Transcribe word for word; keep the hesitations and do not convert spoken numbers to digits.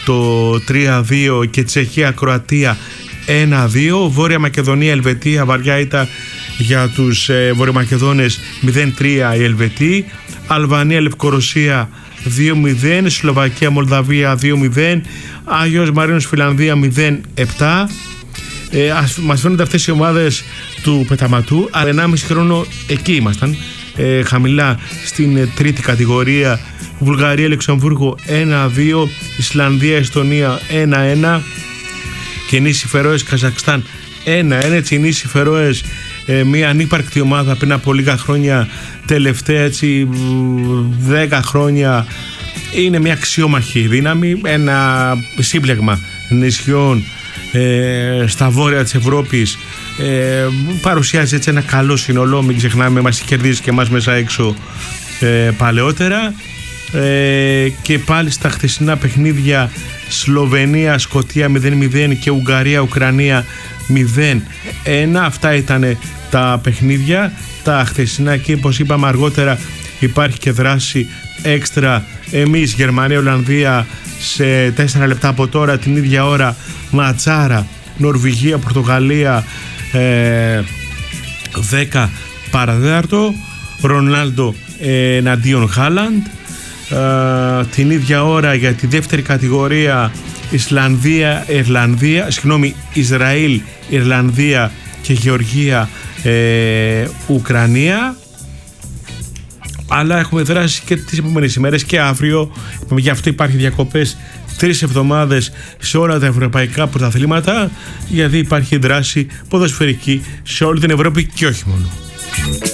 το τρία δύο και Τσεχία-Κροατία ένα δύο. Βόρεια Μακεδονία-Ελβετία, βαριά ήττα για τους ε, Βορειομακεδόνες μηδέν τρία οι Ελβετοί. Αλβανία-Λευκορωσία δύο μηδέν. Σλοβακία-Μολδαβία δύο μηδέν. Άγιος Μαρίνος Φιλανδία μηδέν επτά. Ε, ας, μας φαίνονται αυτές οι ομάδες του πεταματού, αλλά ενάμιση χρόνο εκεί ήμασταν, ε, χαμηλά στην ε, τρίτη κατηγορία. Βουλγαρία-Λεξεμβούργο ένα δύο. Ισλανδία-Εστονία ένα ένα. Και νήσι Φερόες Καζακστάν ένα ένα. Έτσι οι νήσι Φερόες, ε, μια ανύπαρκτη ομάδα πριν από λίγα χρόνια, τελευταία έτσι δέκα χρόνια, είναι μια αξιόμαχη δύναμη, ένα σύμπλεγμα νησιών ε, στα βόρεια της Ευρώπης, ε, παρουσιάζει έτσι ένα καλό σύνολο. Μην ξεχνάμε, μας κερδίζει και εμάς μέσα έξω ε, παλαιότερα. Ε, και πάλι στα χθεσινά παιχνίδια Σλοβενία Σκωτία μηδέν μηδέν και Ουγγαρία Ουκρανία μηδέν ένα. Αυτά ήταν τα παιχνίδια τα χθεσινά, και όπως είπαμε αργότερα υπάρχει και δράση έξτρα. Εμείς Γερμανία Ολλανδία σε τέσσερα λεπτά από τώρα, την ίδια ώρα ματσάρα Νορβηγία Πορτογαλία ε, δέκα παραδέαρτο. Ρονάλντο ε, εναντίον Χάλαντ. Uh, την ίδια ώρα για τη δεύτερη κατηγορία Ισλανδία, Ιρλανδία, συγγνώμη, Ισραήλ, Ιρλανδία και Γεωργία, ε, Ουκρανία. Αλλά έχουμε δράσει και τις επόμενες ημέρες και αύριο. Γι' αυτό υπάρχει διακοπές τρεις εβδομάδες σε όλα τα ευρωπαϊκά πρωταθλήματα, γιατί υπάρχει δράση ποδοσφαιρική σε όλη την Ευρώπη και όχι μόνο.